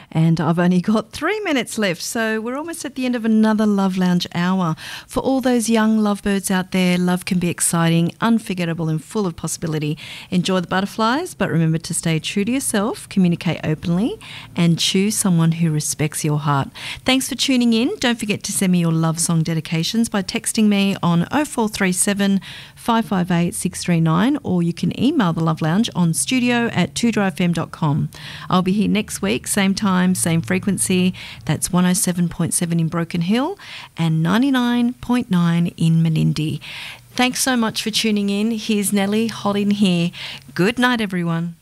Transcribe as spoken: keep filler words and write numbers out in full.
And I've only got three minutes left, so we're almost at the end of another Love Lounge hour. For all those young lovebirds out there, love can be exciting, unforgettable and full of possibility. Enjoy the butterflies, but remember to stay true to yourself, communicate openly, and choose someone who respects your heart. Thanks for tuning in. Don't forget to send me your love song dedications by texting me on oh four three seven, five five eight, six three nine, or you can email the Love Lounge on studio at two f m dot com. I'll be here next week, same time, same frequency. That's one oh seven point seven in Broken Hill and ninety-nine point nine in Menindee. Thanks so much for tuning in. Here's Nellie Hodding here. Good night, everyone.